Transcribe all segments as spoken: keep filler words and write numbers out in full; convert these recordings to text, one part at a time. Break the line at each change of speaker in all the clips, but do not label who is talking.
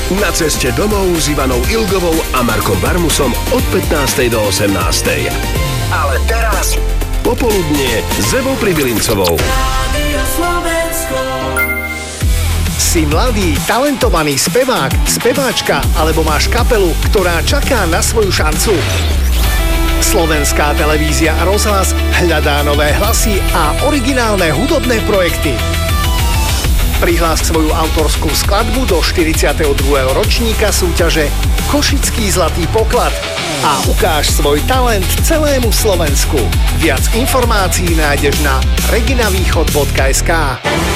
Na ceste domov s Ivanou Ilgovou a Markom Barmusom od pätnástej do osemnástej. Ale teraz popoludnie s Evou Pribylincovou. Rádio Slovensko.
Si mladý, talentovaný spevák, speváčka alebo máš kapelu, ktorá čaká na svoju šancu? Slovenská televízia a rozhlas hľadá nové hlasy a originálne hudobné projekty. Prihlás svoju autorskú skladbu do štyridsiateho druhého ročníka súťaže Košický zlatý poklad a ukáž svoj talent celému Slovensku. Viac informácií nájdeš na reginavýchod bodka es ká.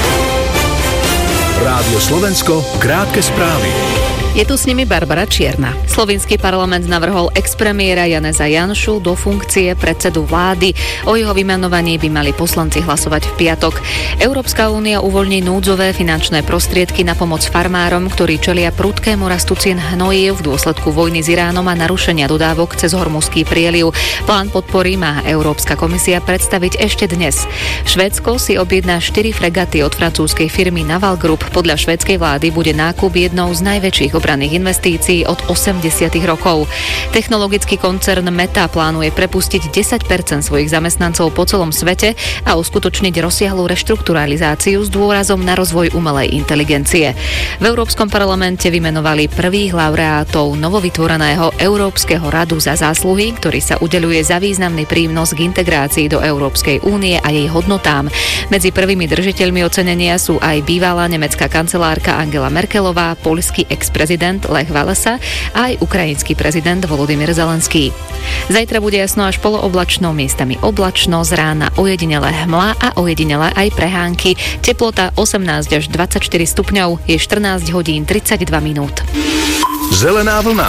Rádio Slovensko, krátke správy.
Je tu s nimi Barbara Čierna. Slovenský parlament navrhol ex-premiéra Janeza Janšu do funkcie predsedu vlády. O jeho vymenovaní by mali poslanci hlasovať v piatok. Európska únia uvoľní núdzové finančné prostriedky na pomoc farmárom, ktorí čelia prudkému rastu cien hnojív v dôsledku vojny s Iránom a narušenia dodávok cez Hormuzský prieliv. Plán podpory má Európska komisia predstaviť ešte dnes. Švédsko si objedná štyri fregaty od francúzskej firmy Naval Group. Podľa švédskej vlády bude nákup jednou z najväčších obranných investícií od osemdesiatych rokov. Technologický koncern Meta plánuje prepustiť desať percent svojich zamestnancov po celom svete a uskutočniť rozsiahlu reštrukturalizáciu s dôrazom na rozvoj umelej inteligencie. V Európskom parlamente vymenovali prvých laureátov novovytvoreného Európskeho radu za zásluhy, ktorý sa udeľuje za významný prínos k integrácii do Európskej únie a jej hodnotám. Medzi prvými držiteľmi ocenenia sú aj bývalá nemecká kancelárka Angela Merkelová, poľský ex-prezident Lech Walesa a aj ukrajinský prezident Volodymyr Zelenský. Zajtra bude jasno až polooblačno, miestami oblačno, z rána ojedinele hmla a ojedinele aj prehánky. Teplota osemnásť až dvadsaťštyri stupňov, je štrnásť hodín tridsaťdva minút.
Zelená vlna.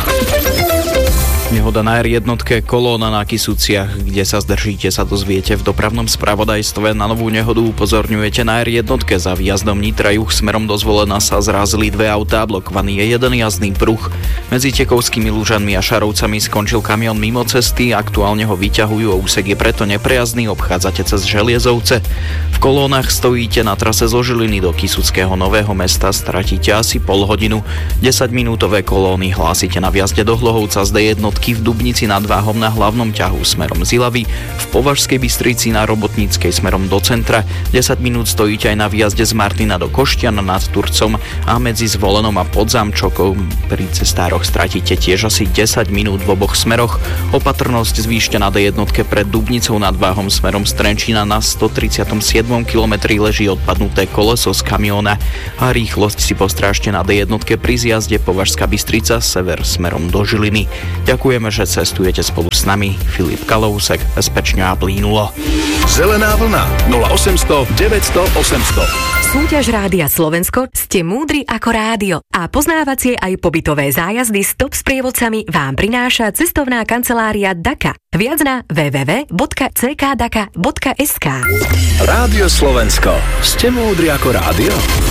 Nehoda na er jednotke, kolóna na Kysuciach, kde sa zdržíte, sa dozviete v dopravnom spravodajstve. Na novú nehodu upozorňujete na er jednotke. Za výjazdom Nitra juh smerom do Zvolena sa zrazili dve autá, blokovaný je jeden jazdný pruh. Medzi Tekovskými Lužanmi a Šarovcami skončil kamión mimo cesty, aktuálne ho vyťahujú, úsek je preto neprejazdný, obchádzate cez Želiezovce. V kolónach stojíte na trase zo Žiliny do Kysuckého Nového Mesta, stratíte asi pol hodinu. desaťminútové kolóny hlásite na vjazde do Hlohovca z dé jedna v Dubnici nad Váhom na hlavnom ťahu smerom z Ilavy, v Považskej Bystrici na Robotníckej smerom do centra. desať minút stojíte aj na výjazde z Martina do Koštiana nad Turcom a medzi Zvolenom a Podzamčokom pri cestároch stratíte tiež asi desať minút v oboch smeroch. Opatrnosť zvýšte na dé jedna pred Dubnicou nad Váhom smerom z Trenčína. Na stotridsiatom siedmom kilometri leží odpadnuté koleso z kamióna a rýchlosť si postrážte na dé jedna pri zjazde Považská Bystrica sever smerom do Žiliny. Ďakujeme, že cestujete spolu s nami. Filip Kalousek, bezpečne a plínulo.
Zelená vlna nula osemsto deväťsto osemsto.
Súťaž Rádia Slovensko Ste múdri ako rádio a poznávacie aj pobytové zájazdy s top sprievodcami vám prináša cestovná kancelária Daka. Viac na w w w bodka c k daka bodka es ká.
Rádio Slovensko. Ste múdri ako rádio?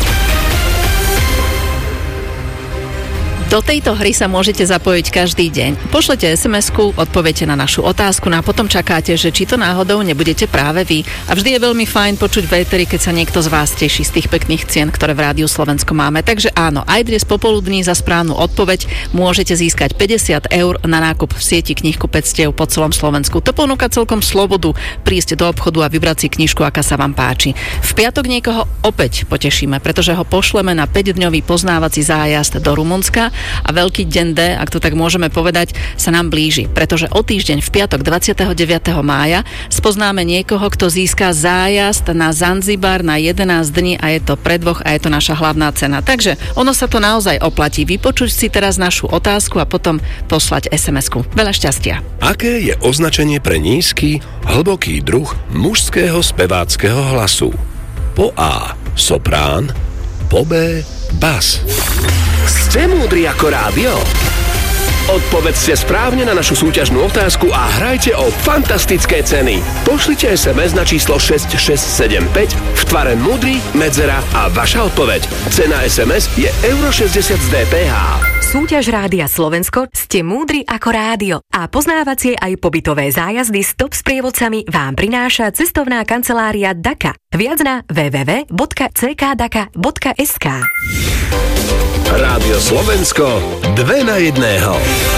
Do tejto hry sa môžete zapojiť každý deň. Pošlete es em esku, odpoviete na našu otázku no a potom čakáte, že či to náhodou nebudete práve vy. A vždy je veľmi fajn počuť v éteri, keď sa niekto z vás teší z tých pekných cien, ktoré v Rádiu Slovensko máme. Takže áno, aj dnes popoludní za správnu odpoveď môžete získať päťdesiat eur na nákup v sieti knihkupectiev po celom Slovensku. To ponúka celkom slobodu prísť do obchodu a vybrať si knižku, aká sa vám páči. V piatok niekoho opäť potešíme, pretože ho pošleme na päťdňový poznávací zájazd do Rumunska. A veľký deň D, ak to tak môžeme povedať, sa nám blíži, pretože o týždeň v piatok dvadsiateho deviateho mája spoznáme niekoho, kto získa zájazd na Zanzibar na jedenásť dní a je to pre dvoch a je to naša hlavná cena. Takže ono sa to naozaj oplatí vypočuť si teraz našu otázku a potom poslať es em esku. Veľa šťastia.
Aké je označenie pre nízky, hlboký druh mužského speváckeho hlasu? Po A. Soprán, po B. Bas. Ste múdri ako rádio? Odpovedzte správne na našu súťažnú otázku a hrajte o fantastické ceny. Pošlite es em es na číslo šesť šesť sedem päť v tvare múdry, medzera a vaša odpoveď. Cena es em es je euro šesťdesiat z dé pé há.
Súťaž Rádia Slovensko Ste múdri ako rádio a poznávacie aj pobytové zájazdy s top sprievodcami vám prináša cestovná kancelária Daka. Viac na w w w bodka c k daka bodka es ká.
Rádio Slovensko, dve na jedného.